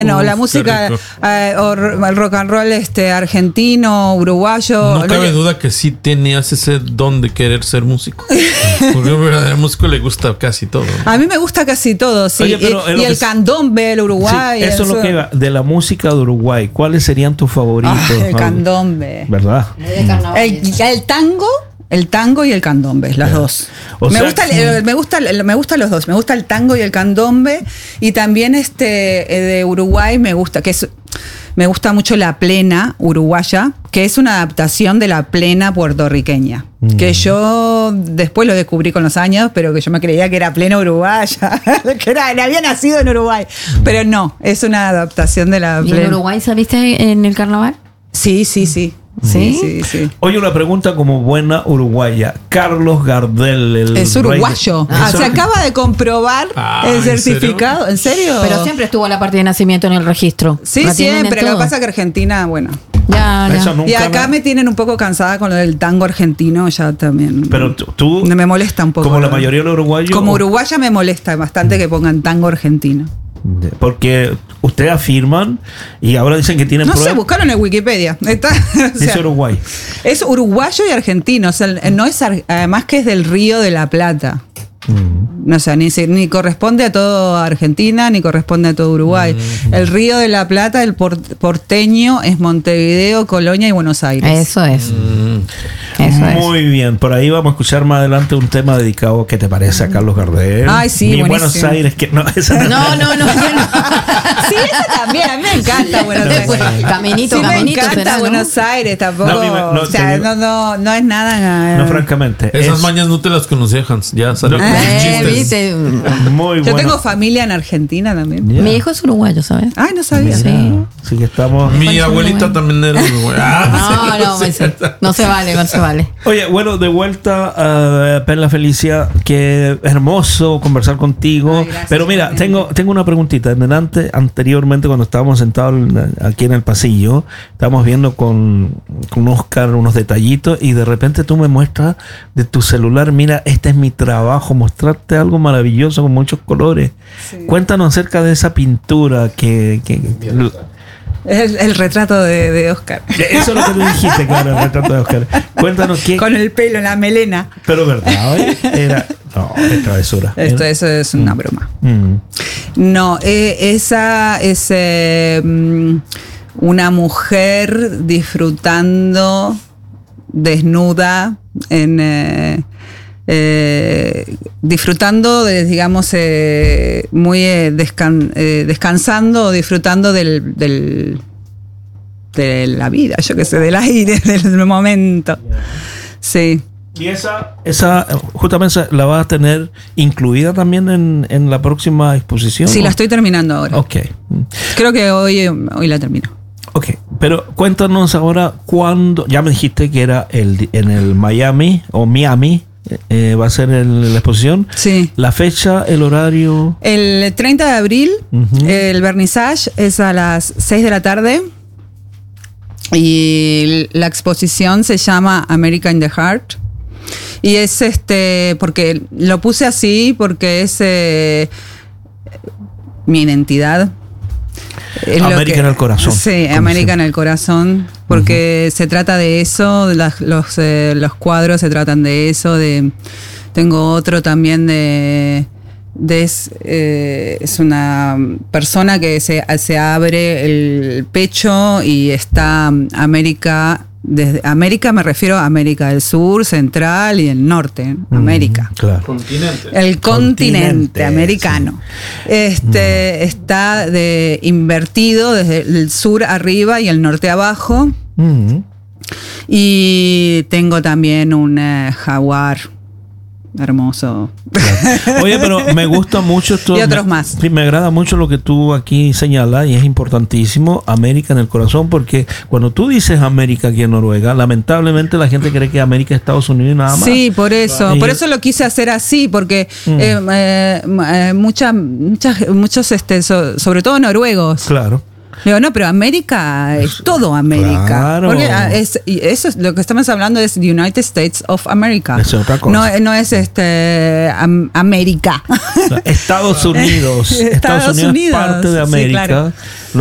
No, la música, el rock and roll argentino, uruguayo. No cabe duda que sí tenías ese don de querer ser músico. Porque a un verdadero músico le gusta casi todo. A mí me gusta casi todo, sí. Oye, y el candombe, el Uruguay. Sí, eso es lo que iba. De la música de Uruguay, ¿cuáles serían tus favoritos? El candombe. ¿Verdad? El tango. El tango y el candombe, las dos. Me gustan los dos. Me gusta el tango y el candombe. Y también de Uruguay me gusta, me gusta mucho la plena uruguaya, que es una adaptación de la plena puertorriqueña. Que yo después lo descubrí con los años, pero que yo me creía que era plena uruguaya, que había nacido en Uruguay. Pero no, es una adaptación de la plena. ¿Y en Uruguay saliste en el carnaval? Sí. ¿Sí? Sí. Oye, una pregunta como buena uruguaya. Carlos Gardel, es uruguayo. Se acaba de comprobar el certificado. ¿En serio? Pero siempre estuvo la parte de nacimiento en el registro. Sí, siempre. Lo que pasa es que Argentina, bueno. Ya. Y acá me tienen un poco cansada con lo del tango argentino, ya también. Pero tú me molesta un poco. Como la mayoría de los uruguayos. Como uruguaya me molesta bastante que pongan tango argentino. Porque ustedes afirman y ahora dicen que tienen pruebas. No sé, buscaron en Wikipedia. Dice Uruguay. Es uruguayo y argentino. O sea, no es, además que es del Río de la Plata. No sé, ni corresponde a todo Argentina, ni corresponde a todo Uruguay. El Río de la Plata, el porteño, es Montevideo, Colonia y Buenos Aires. Eso es. Muy bien, por ahí vamos a escuchar más adelante un tema dedicado, ¿qué te parece? A Carlos Gardel. Ay, sí, ni Buenos Aires, que no, esa no. Sí, esa también, a mí me encanta Buenos Aires. Caminito, me encanta Buenos Aires, tampoco. No es nada. No, francamente. Esas mañas no te las conocía, Hans. Ya salió con chistes. Muy bueno. Yo tengo familia en Argentina también. Yeah. Mi hijo es uruguayo, ¿sabes? Ay, no sabía. Sí que estamos. Mi abuelita también era uruguaya. No se vale. Oye, bueno, de vuelta a Perla Felicia, qué hermoso conversar contigo. Ay, gracias, pero mira, tengo una preguntita. Anteriormente, cuando estábamos sentados aquí en el pasillo, estábamos viendo con Oscar unos detallitos y de repente tú me muestras de tu celular, mira, este es mi trabajo, mostrarte algo maravilloso con muchos colores. Sí. Cuéntanos acerca de esa pintura que es el retrato de Oscar. Eso es lo que tú dijiste, claro, el retrato de Oscar. Cuéntanos qué. Con el pelo en la melena. Pero verdad, ¿eh? Es travesura. Eso es una broma. No, esa es una mujer disfrutando desnuda disfrutando de, digamos, muy descansando o disfrutando de la vida, yo qué sé, del aire, del momento. Sí. Y esa justamente la vas a tener incluida también en la próxima exposición. Sí, ¿no? La estoy terminando ahora. Ok. Creo que hoy la termino. Ok, pero cuéntanos ahora cuándo. Ya me dijiste que era en el Miami o Miami. Va a ser la exposición. Sí. La fecha, el horario. El 30 de abril, el vernissage es a las 6 de la tarde. Y la exposición se llama America in the Heart. Y es porque lo puse así porque es mi identidad. América en el corazón. Sí, América en el corazón, porque se trata de eso, los cuadros se tratan de eso, tengo otro también es una persona que se abre el pecho y está América. Desde América me refiero a América del Sur, Central y el Norte. América. Claro. El continente americano. Está invertido desde el sur arriba y el norte abajo. Y tengo también un jaguar hermoso. Claro. Oye, pero me gusta mucho esto. Y otros más. Sí, me agrada mucho lo que tú aquí señalas y es importantísimo, América en el corazón, porque cuando tú dices América aquí en Noruega, lamentablemente la gente cree que América es Estados Unidos y nada más. Sí, por eso. Por eso lo quise hacer así, porque muchos, sobre todo noruegos. Claro. Digo, no, pero América es todo América. Claro. Porque eso es lo que estamos hablando, es the United States of America. Es otra cosa. No es América. Estados Unidos. Estados Unidos es parte de América. Sí, claro.